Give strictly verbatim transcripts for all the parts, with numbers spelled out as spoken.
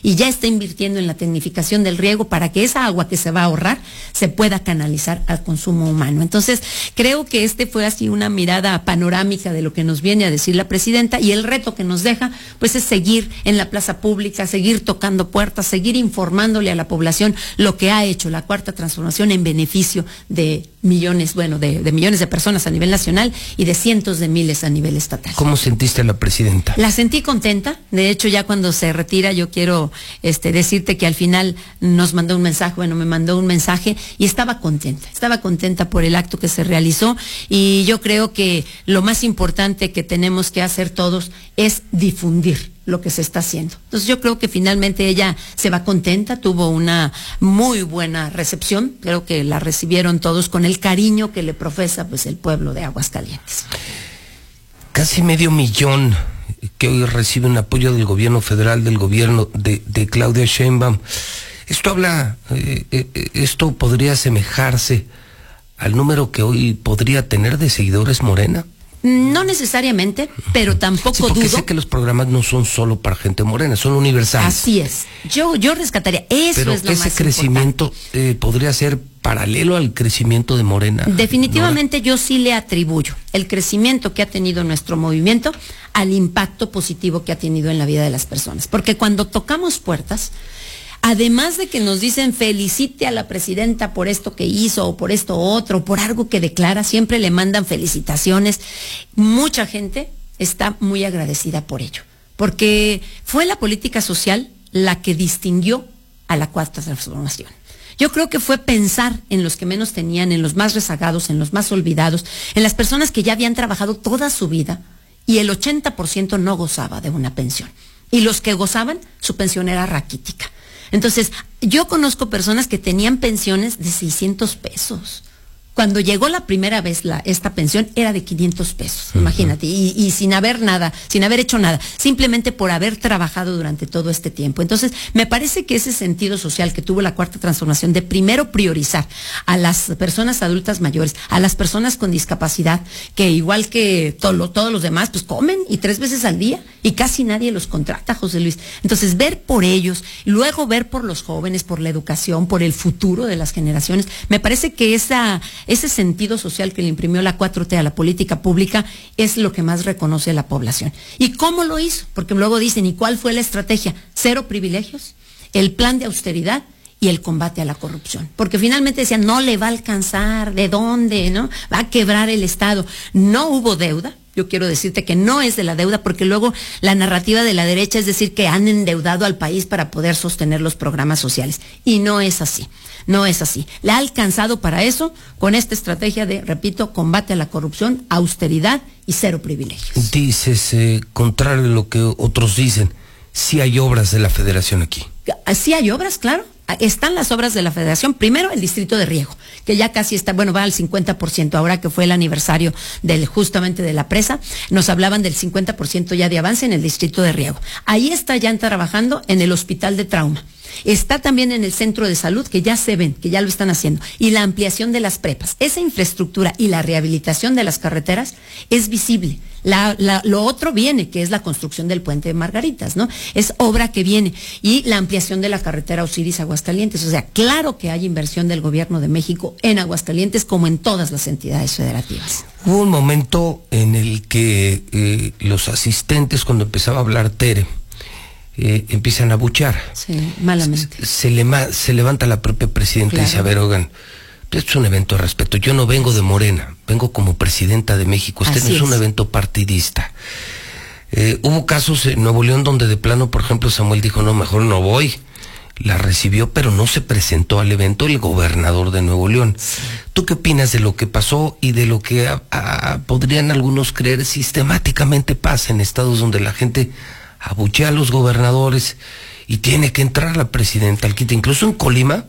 y ya está invirtiendo en la tecnificación del riego para que esa agua que se va a ahorrar se pueda canalizar al consumo humano. Entonces, creo que este fue así una mirada panorámica de lo que nos viene a decir la presidenta, y el reto que nos deja, pues, es seguir en la plaza pública, seguir tocando puertas, seguir informándole a la población lo que ha hecho la Cuarta Transformación en beneficio de millones, bueno, de, de millones de personas a nivel nacional y de cientos de miles a nivel estatal. ¿Cómo sentiste a la presidenta? La sentí contenta. De hecho, ya cuando se retira, yo quiero este, decirte que al final nos mandó un mensaje, bueno, me mandó un mensaje y estaba contenta, estaba contenta por el acto que se realizó, y yo creo que lo más importante que tenemos que hacer todos es difundir lo que se está haciendo. Entonces yo creo que finalmente ella se va contenta, tuvo una muy buena recepción, creo que la recibieron todos con el cariño que le profesa pues el pueblo de Aguascalientes. Casi medio millón que hoy reciben apoyo del gobierno federal, del gobierno de, de Claudia Sheinbaum. Esto habla, eh, eh, esto podría asemejarse al número que hoy podría tener de seguidores Morena. No necesariamente, pero tampoco sí, porque dudo. sé que los programas no son solo para gente morena, son universales. Así es. Yo, yo rescataría. Eso pero es lo ese más crecimiento eh, podría ser paralelo al crecimiento de Morena. Definitivamente Nora. Yo sí le atribuyo el crecimiento que ha tenido nuestro movimiento al impacto positivo que ha tenido en la vida de las personas. Porque cuando tocamos puertas, además de que nos dicen felicite a la presidenta por esto que hizo, o por esto otro, por algo que declara, siempre le mandan felicitaciones. Mucha gente está muy agradecida por ello, porque fue la política social la que distinguió a la Cuarta Transformación. Yo creo que fue pensar en los que menos tenían, en los más rezagados, en los más olvidados, en las personas que ya habían trabajado toda su vida y el ochenta por ciento no gozaba de una pensión. Y los que gozaban, su pensión era raquítica. Entonces, yo conozco personas que tenían pensiones de seiscientos pesos. Cuando llegó la primera vez la, esta pensión era de quinientos pesos, uh-huh. Imagínate, y, y sin haber nada, sin haber hecho nada, simplemente por haber trabajado durante todo este tiempo. Entonces, me parece que ese sentido social que tuvo la Cuarta Transformación de primero priorizar a las personas adultas mayores, a las personas con discapacidad, que igual que todo lo, todos los demás, pues comen y tres veces al día y casi nadie los contrata, José Luis. Entonces, ver por ellos, luego ver por los jóvenes, por la educación, por el futuro de las generaciones, me parece que esa... ese sentido social que le imprimió la cuatro T a la política pública es lo que más reconoce a la población. ¿Y cómo lo hizo? Porque luego dicen, ¿y cuál fue la estrategia? Cero privilegios, el plan de austeridad y el combate a la corrupción. Porque finalmente decían, no le va a alcanzar, ¿de dónde? ¿No? Va a quebrar el Estado. No hubo deuda. Yo quiero decirte que no es de la deuda, porque luego la narrativa de la derecha es decir que han endeudado al país para poder sostener los programas sociales. Y no es así, no es así. Le ha alcanzado para eso con esta estrategia de, repito, combate a la corrupción, austeridad y cero privilegios. Dices, eh, contrario a lo que otros dicen, sí hay obras de la Federación aquí. Sí hay obras, claro. Están las obras de la Federación. Primero, el distrito de riego, que ya casi está, bueno, va al cincuenta por ciento. Ahora que fue el aniversario del justamente de la presa, nos hablaban del cincuenta por ciento ya de avance en el distrito de riego. Ahí está ya trabajando en el hospital de trauma. Está también en el centro de salud, que ya se ven, que ya lo están haciendo, y la ampliación de las prepas. Esa infraestructura y la rehabilitación de las carreteras es visible. La, la, lo otro viene, que es la construcción del puente de Margaritas, ¿no? Es obra que viene. Y la ampliación de la carretera Osiris Aguascalientes. O sea, claro que hay inversión del gobierno de México en Aguascalientes, como en todas las entidades federativas. Hubo un momento en el que eh, los asistentes, cuando empezaba a hablar Tere, Eh, empiezan a buchar. Sí, malamente. Se, se, le, se levanta la propia presidenta, claro. Y dice, a ver, oigan, esto es un evento de respeto. Yo no vengo de Morena, vengo como presidenta de México. Este no es, es un evento partidista. Eh, hubo casos en Nuevo León donde de plano, por ejemplo, Samuel dijo, no, mejor no voy. La recibió, pero no se presentó al evento el gobernador de Nuevo León. Sí. ¿Tú qué opinas de lo que pasó y de lo que a, a, podrían algunos creer sistemáticamente pasa en estados donde la gente abuchea a los gobernadores y tiene que entrar la presidenta al quite? Incluso en Colima,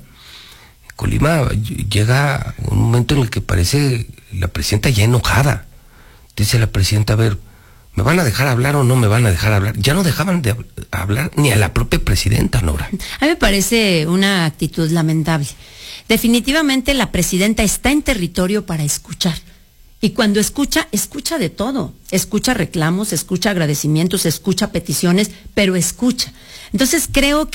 Colima llega un momento en el que parece la presidenta ya enojada. Dice la presidenta, a ver, ¿me van a dejar hablar o no me van a dejar hablar? Ya no dejaban de hablar ni a la propia presidenta, Nora. A mí me parece una actitud lamentable. Definitivamente la presidenta está en territorio para escuchar. Y cuando escucha, escucha de todo. Escucha reclamos, escucha agradecimientos, escucha peticiones, pero escucha. Entonces creo que